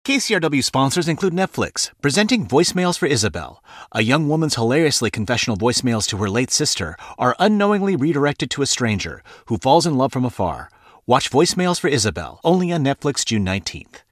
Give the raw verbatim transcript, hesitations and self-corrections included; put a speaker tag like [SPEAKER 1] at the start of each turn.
[SPEAKER 1] K C R W sponsors include Netflix, presenting Voicemails for Isabel. A young woman's hilariously confessional voicemails to her late sister are unknowingly redirected to a stranger who falls in love from afar. Watch Voicemails for Isabel, only on Netflix June nineteenth.